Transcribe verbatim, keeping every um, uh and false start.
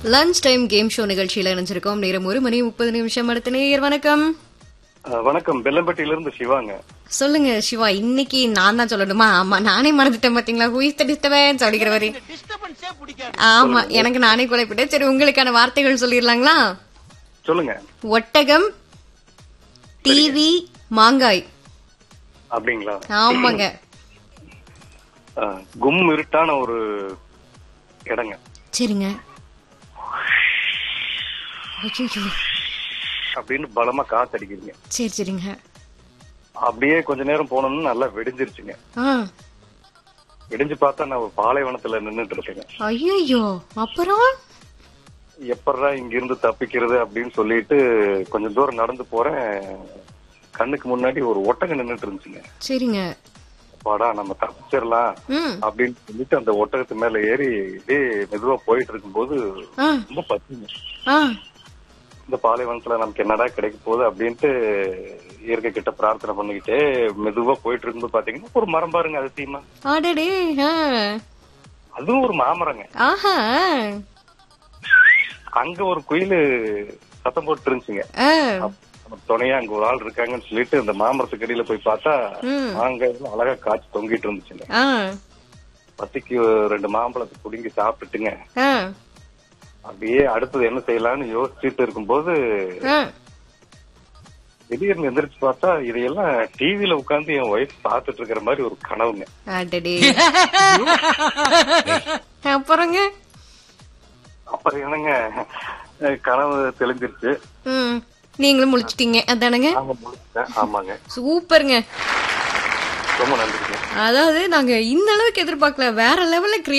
Lunch time game show நிகழ்ச்சியில இணைஞ்சிருக்கோம். நேரம் ஒரு மணி முப்பது நிமிஷம். அடுத்த நேயர் வணக்கம். வணக்கம், பெல்லம்பட்டியில இருந்து சிவாங்க. சொல்லுங்க சிவா, இன்னைக்கு நான் தான் சொல்லணுமா? ஆமா, நானே மறந்துட்டேன் பாத்தீங்களா. ஹூஇஸ் த டிஸ்டர்பன்ஸ் அப்படிங்கிற மாதிரி. ஆமா, எனக்கு நானே குழப்பிட்டேன். சரி, உங்களுக்கான வார்த்தைகள் சொல்லிடலாங்களா? சொல்லுங்க. ஒட்டகம், டிவி, மாங்காய். அப்படிங்களா? ஆமாங்க. கும் இருட்டான ஒரு இடங்க. சரிங்க. ஐயோ அப்படின்னு பலமா காத்தடிக்குதுங்க. சரி சரிங்க. அப்படியே கொஞ்ச நேரம் போனோம்னு நல்லா வெடிஞ்சிருச்சுங்க. வெடிஞ்சு பார்த்தா நான் ஒரு பாலைவனத்துல நின்னுட்டு இருக்கேங்க. ஐயோ, அப்புறம் எப்படா இங்க இருந்து தப்பிக்கிறது அப்படின்னு சொல்லிட்டு கொஞ்சம் தூரம் நடந்து போறேன். கண்ணுக்கு முன்னாடி ஒரு ஒட்டகம் நின்னுட்டு இருந்துச்சுங்க. சரிங்க. பாடா நம்ம தப்பிச்சிடலாம் அப்படின்னு சொல்லிட்டு அந்த ஒட்டகத்து மேல ஏறி இதே மெதுவா போயிட்டு இருக்கும்போது ரொம்ப பத்திங்க. இந்த பாலைவனத்துல நமக்கு என்னடா கிடைக்க போகுது அப்படின்ட்டு இயற்கை கிட்ட பிரார்த்தனை பண்ணிக்கிட்டே மெதுவா போயிட்டு இருக்கும்போது பாத்தீங்கன்னா ஒரு மரம் பாருங்க, அதிசயமா. அதுவும் ஒரு மாமரங்க. அங்க ஒரு குயிலு சத்தம் போட்டு இருந்துச்சுங்க. துணையா அங்க ஒரு ஆள் இருக்காங்கன்னு சொல்லிட்டு அந்த மாமரத்துக்கு அடியில போய் பார்த்தா மாங்காய் அழகா காய்ச்சி தொங்கிட்டு இருந்துச்சுங்க. பத்திக்கு ரெண்டு மாம்பழத்தை புடுங்கி சாப்பிட்டுட்டுங்க. அப்படியே அடுத்தது என்ன செய்யலாம்னு யோசிச்சுட்டு இருக்கும்போது திடீர்னு எந்திரிச்சு பார்த்தா இதையெல்லாம் டிவில உட்கார்ந்து என் ஒய்ஃப் பாத்துட்டு இருக்கிற மாதிரி ஒரு கனவுங்க. அப்புறங்க அப்புறம் என்னங்க, கனவு தெளிஞ்சிருச்சு. நீங்களும் முழிச்சிட்டீங்க அதானங்க? ஆமாங்க. சூப்பருங்க, ரொம்ப நன்றிங்க. அதாவது நாங்க இந்த அளவுக்கு எதிர்பார்க்கல. வேற லெவல்ல